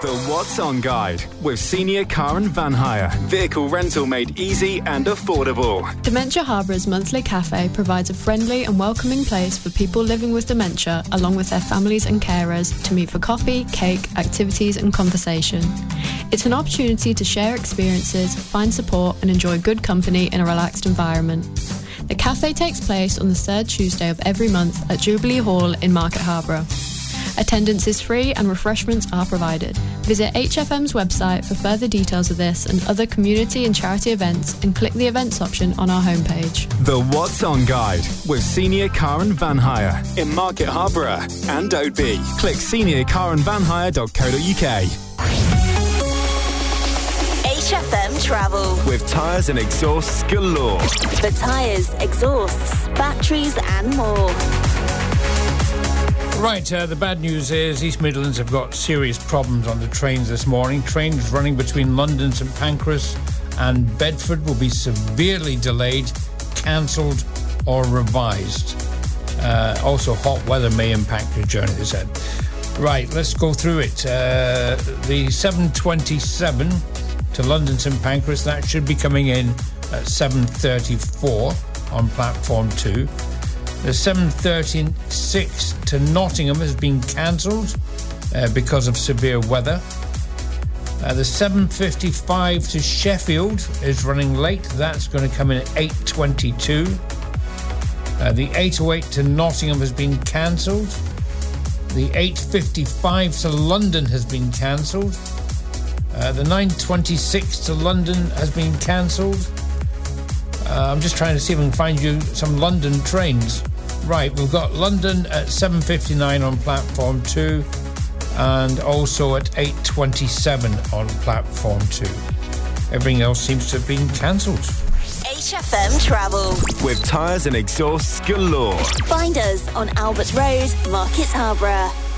The What's On Guide with Senior Car and Van Hire. Vehicle rental made easy and affordable. Dementia Harbour's monthly cafe provides a friendly and welcoming place for people living with dementia, along with their families and carers, to meet for coffee, cake, activities and conversation. It's an opportunity to share experiences, find support and enjoy good company in a relaxed environment. The cafe takes place on the third Tuesday of every month at Jubilee Hall in Market Harborough. Attendance is free and refreshments are provided. Visit HFM's website for further details of this and other community and charity events and click the events option on our homepage. The What's On Guide with Senior Car and Van Hire in Market Harborough and Oadby. Click seniorcarandvanhire.co.uk. HFM Travel With tyres and exhausts galore. for tyres, exhausts, batteries and more. Right, the bad news is East Midlands have got serious problems on the trains this morning. Trains running between London, St Pancras and Bedford will be severely delayed, cancelled or revised. Also, hot weather may impact your journey, they said. Right, let's go through it. The 727 to London St Pancras, that should be coming in at 7:34 on platform 2. The 736 to Nottingham has been cancelled because of severe weather. The 755 to Sheffield is running late. That's going to come in at 8:22. The 808 to Nottingham has been cancelled. The 855 to London has been cancelled. The 926 to London has been cancelled. I'm just trying to see if I can find you some London trains. Right, we've got London at 7:59 on platform 2 and also at 8:27 on platform 2. Everything else seems to have been cancelled. HFM Travel. With tyres and exhausts galore. Find us on Albert Road, Market Harborough.